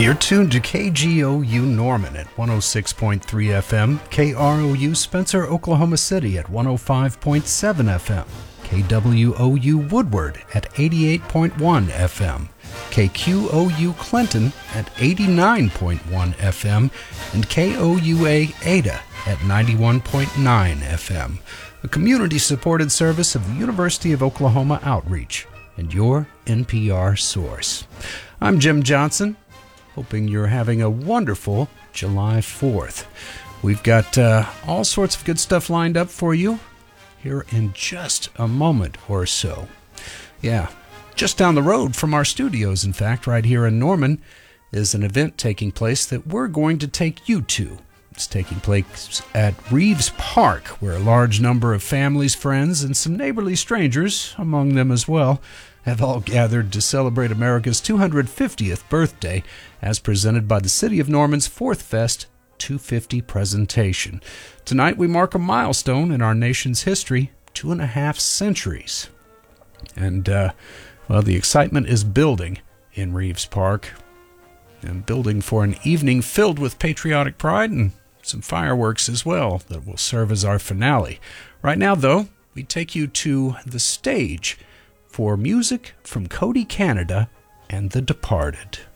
You're tuned to KGOU Norman at 106.3 FM, KROU Spencer, Oklahoma City at 105.7 FM, KWOU Woodward at 88.1 FM, KQOU Clinton at 89.1 FM, and KOUA Ada at 91.9 FM, a community-supported service of the University of Oklahoma Outreach and your NPR source. I'm Jim Johnson, hoping you're having a wonderful July 4th. We've got all sorts of good stuff lined up for you here in just a moment or so. Yeah, just down the road from our studios, in fact, right here in Norman, is an event taking place that we're going to take you to. It's taking place at Reeves Park, where a large number of families, friends, and some neighborly strangers, among them as well, have all gathered to celebrate America's 250th birthday as presented by the City of Norman's Fourth Fest 250 presentation. Tonight we mark a milestone in our nation's history, 2.5 centuries. And, well, the excitement is building in Reeves Park, and building for an evening filled with patriotic pride and some fireworks as well that will serve as our finale. Right now, though, we take you to the stage for music from Cody Canada and The Departed.